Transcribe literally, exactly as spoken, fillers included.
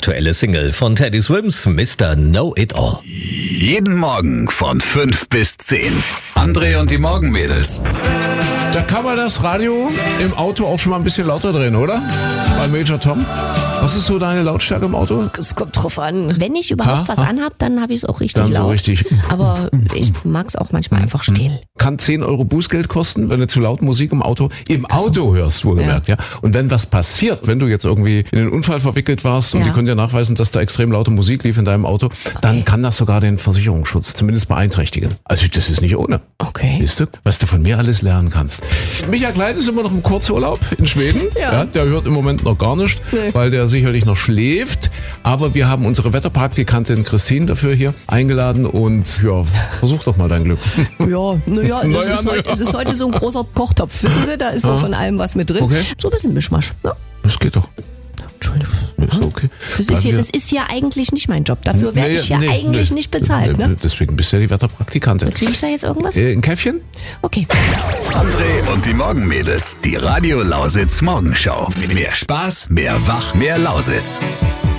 aktuelle Single von Teddy Swims, Mister Know It All. Jeden Morgen von fünf bis zehn. André und die Morgenmädels. Da kann man das Radio im Auto auch schon mal ein bisschen lauter drehen, oder? Bei Major Tom. Was ist so deine Lautstärke im Auto? Es kommt drauf an. Wenn ich überhaupt Ha? was Ha? anhab, dann habe ich es auch richtig Dann so laut. richtig. Aber ich mag es auch manchmal einfach still. Kann zehn Euro Bußgeld kosten, wenn du zu laut Musik im Auto, im Auto hörst, wohlgemerkt, ja. Und wenn was passiert, wenn du jetzt irgendwie in einen Unfall verwickelt warst und Ja. die können dir nachweisen, dass da extrem laute Musik lief in deinem Auto, dann kann das sogar den Versicherungsschutz zumindest beeinträchtigen. Also das ist nicht ohne. Okay. Siehst du, was du von mir alles lernen kannst. Michael Klein ist immer noch im Kurzurlaub in Schweden. Ja. Der hört im Moment noch gar nicht, Nee. weil der sicherlich noch schläft. Aber wir haben unsere Wetterpraktikantin Christine dafür hier eingeladen und ja, versuch doch mal dein Glück. Ja, naja, Na es, ja, ist na heute- ja. es ist heute so ein großer Kochtopf. Wissen Sie, da ist so von allem was mit drin. Okay. So ein bisschen Mischmasch. Ne? Das geht doch. Entschuldigung. Ist okay. Das ist, Bleiben hier, wir- das ist hier eigentlich nicht mein Job. Dafür werde Nee, ich ja nee, eigentlich nee. nicht bezahlt. Nee, Ne? Deswegen bist du ja die Wetterpraktikantin. Kriege ich da jetzt irgendwas? Äh, ein Käffchen? Okay. André und die Morgenmädels. Die Radio Lausitz Morgenschau. Mehr Spaß, mehr Wach, mehr Lausitz.